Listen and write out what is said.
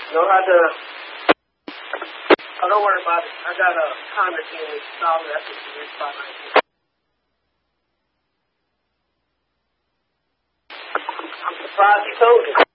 Know how to... Oh, don't worry about it. I got a comment in with solid ethics in this spot right here. I'm surprised he told you.